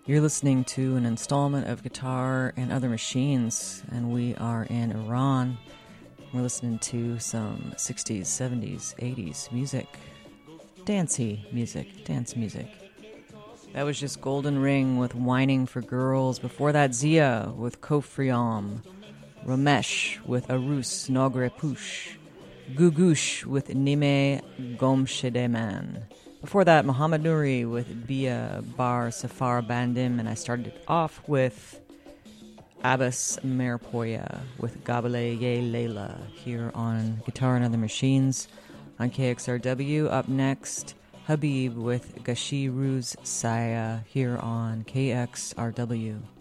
You're listening to an installment of Guitar and Other Machines, and we are in Iran. We're listening to some 60s, 70s, 80s music. Dancey music, dance music. That was just Golden Ring with Whining for Girls. Before that, Zia with Kofriam. Ramesh with Arus Nogre Push. Gugush with Nime Gomshedeman. Before that, Muhammad Nouri with Bia Bar Safar Bandim. And I started off with Abbas Merpoya with Gabale Ye Leila here on Guitar and Other Machines on KXRW. Up next, Habib with Gashi Ruz Saya here on KXRW.